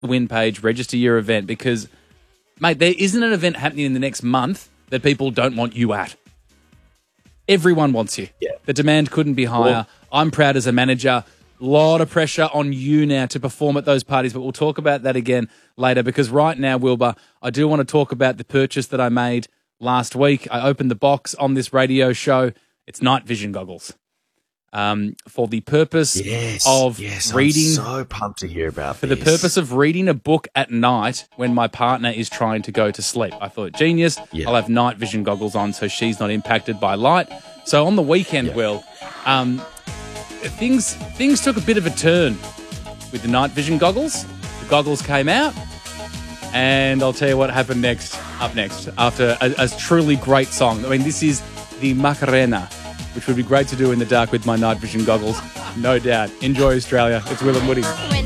the win page, register your event because, mate, there isn't an event happening in the next month that people don't want you at. Everyone wants you. Yeah. The demand couldn't be higher. Well, I'm proud as a manager. Lot of pressure on you now to perform at those parties, but we'll talk about that again later because right now, Wilbur, I do want to talk about the purchase that I made last week. I opened the box on this radio show. It's night vision goggles. For the purpose of reading. I'm so pumped to hear about For the purpose of reading a book at night when my partner is trying to go to sleep. I thought, genius, I'll have night vision goggles on so she's not impacted by light. So on the weekend, Will, things took a bit of a turn with the night vision goggles. The goggles came out, and I'll tell you what happened up next, after a truly great song. I mean, this is the Macarena, which would be great to do in the dark with my night vision goggles, no doubt. Enjoy Australia. It's Will and Woody.